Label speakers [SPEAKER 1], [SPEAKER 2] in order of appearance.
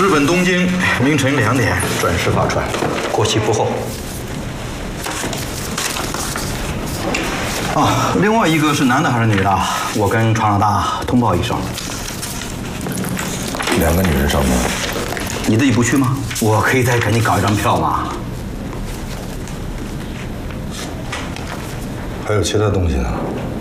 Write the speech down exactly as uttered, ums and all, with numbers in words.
[SPEAKER 1] 日本东京，凌晨两点准时发船，过期不候。啊，另外一个是男的还是女的？我跟船老大通报一声。
[SPEAKER 2] 两个女人上门，
[SPEAKER 1] 你自己不去吗？我可以再给你搞一张票嘛。
[SPEAKER 2] 还有其他东西呢？